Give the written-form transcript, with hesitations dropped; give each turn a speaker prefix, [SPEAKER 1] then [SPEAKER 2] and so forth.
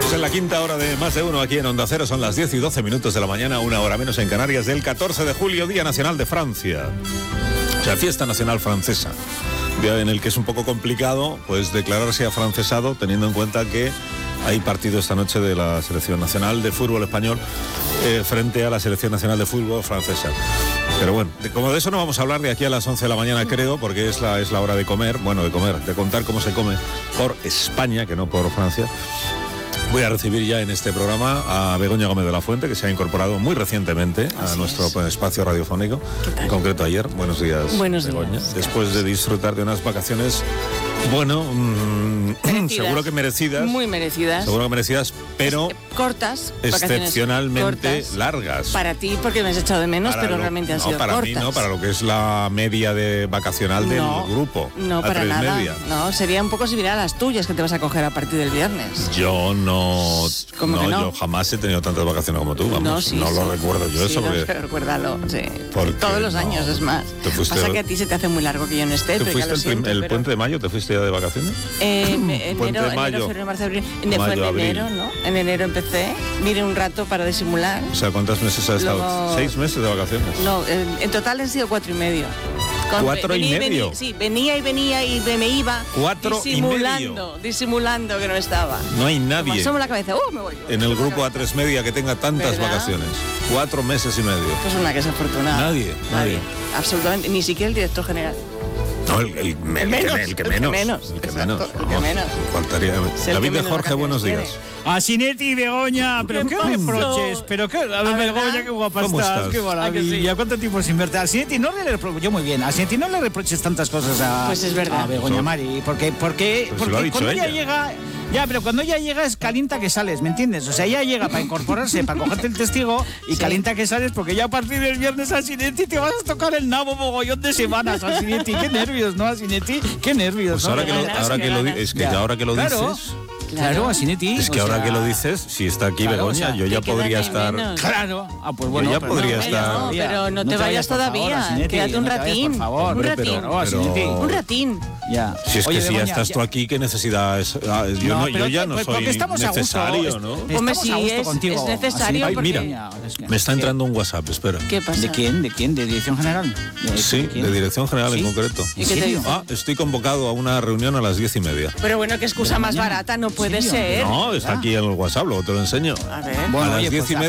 [SPEAKER 1] Estamos en la quinta hora de Más de Uno aquí en Onda Cero. Son las 10 y 12 minutos de la mañana, una hora menos en Canarias, del 14 de julio, Día Nacional de Francia. O sea, fiesta nacional francesa. Día en el que es un poco complicado pues declararse afrancesado, teniendo en cuenta que hay partido esta noche de la Selección Nacional de Fútbol Español frente a la Selección Nacional de Fútbol Francesa. Pero bueno, como de eso no vamos a hablar de aquí a las 11 de la mañana, creo, porque es la hora de comer, de contar cómo se come por España, que no por Francia. Voy a recibir ya en este programa a Begoña Gómez de la Fuente, que se ha incorporado muy recientemente a nuestro espacio radiofónico, en concreto ayer. Buenos días, Begoña. Después de disfrutar de unas vacaciones, seguro que merecidas.
[SPEAKER 2] Muy merecidas.
[SPEAKER 1] Seguro que merecidas, pero
[SPEAKER 2] cortas.
[SPEAKER 1] Excepcionalmente
[SPEAKER 2] cortas,
[SPEAKER 1] largas.
[SPEAKER 2] Para ti, porque me has echado de menos, pero realmente han sido cortas.
[SPEAKER 1] Para mí no, para lo que es la media de vacacional del grupo.
[SPEAKER 2] No, para nada. Media. No, sería un poco similar a las tuyas que te vas a coger a partir del viernes.
[SPEAKER 1] Yo yo jamás he tenido tantas vacaciones como tú, vamos. No lo recuerdo yo eso.
[SPEAKER 2] Porque... recuérdalo, sí. Todos los años, es más. Pasa que a ti se te hace muy largo que yo no esté.
[SPEAKER 1] ¿Te fuiste el puente de mayo? ¿Te fuiste ya de vacaciones?
[SPEAKER 2] Enero, febrero, marzo, abril. Fue en enero, ¿no? En enero empecé, vine un rato para disimular.
[SPEAKER 1] O sea, ¿cuántos meses has estado? 6 meses de vacaciones.
[SPEAKER 2] No, en total han sido 4 y medio.
[SPEAKER 1] 4 y medio.
[SPEAKER 2] Sí, venía y me iba
[SPEAKER 1] 4 y medio.
[SPEAKER 2] Disimulando que no estaba.
[SPEAKER 1] No hay nadie.
[SPEAKER 2] Me asomo la cabeza, me voy.
[SPEAKER 1] En el grupo A3 Media que tenga tantas vacaciones. 4 meses y medio.
[SPEAKER 2] Pues una que es afortunada.
[SPEAKER 1] Nadie.
[SPEAKER 2] Absolutamente, ni siquiera el director general.
[SPEAKER 1] No, el que menos. Faltaría. David de Jorge, buenos días.
[SPEAKER 3] A Sinetti y Begoña, pero qué reproches, a ver, Begoña, qué guapa estás, qué maravilla, cuánto tiempo sin verte. A Sinetti no le reproches, yo muy bien, a Sinetti no le reproches tantas cosas a Begoña Mari, porque cuando ella llega, pero cuando ella llega es calienta que sales, ¿me entiendes? O sea, ella llega para incorporarse, para cogerte el testigo y calienta que sales, porque ya a partir del viernes a Sinetti te vas a tocar el nabo mogollón de semanas a Sinetti, qué nervios, ¿no? A Sinetti, qué nervios.
[SPEAKER 1] Pues ahora que lo dices...
[SPEAKER 3] Claro, a Sinetti.
[SPEAKER 1] Es que ahora que lo dices, si está aquí Begoña, yo ya podría estar...
[SPEAKER 3] Claro. Pues bueno,
[SPEAKER 1] yo ya podría estar...
[SPEAKER 2] Pero no te vayas todavía, quédate un ratín.
[SPEAKER 3] Por favor.
[SPEAKER 2] Un ratín.
[SPEAKER 1] Ya. Si es que si ya estás tú aquí, ¿qué necesidad es? Yo ya no soy necesario, ¿no?
[SPEAKER 2] Hombre, sí, es necesario.
[SPEAKER 1] Ay, mira, me está entrando un WhatsApp, espera.
[SPEAKER 2] ¿Qué pasa?
[SPEAKER 3] ¿De quién? ¿De Dirección General?
[SPEAKER 1] Sí, de Dirección General en concreto.
[SPEAKER 2] ¿Y qué te dice?
[SPEAKER 1] Estoy convocado a una reunión a las 10:30.
[SPEAKER 2] Pero bueno, qué excusa más barata, no puede ser.
[SPEAKER 1] No, está aquí en el WhatsApp, luego te lo enseño.
[SPEAKER 2] A ver.
[SPEAKER 1] A las 10:30.